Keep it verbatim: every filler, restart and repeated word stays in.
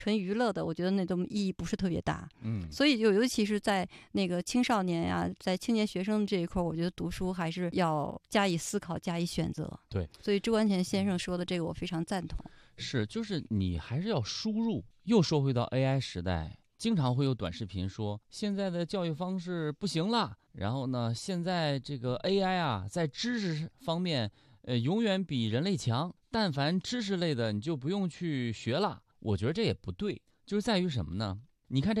纯娱乐的，我觉得那种意义不是特别大。 嗯， 所以就尤其是在那个青少年呀、在青年学生这一块，我觉得读书还是要加以思考、加以选择。 对， 所以周关前先生说的这个我非常赞同。 是，就是你还是要输入。又说回到 A I 时代，经常会有短视频说现在的教育方式不行了，然后呢，现在这个 A I 啊，在知识方面，呃，永远比人类强。但凡知识类的，你就不用去学了。我觉得这也不对，就是在于什么呢？你看这。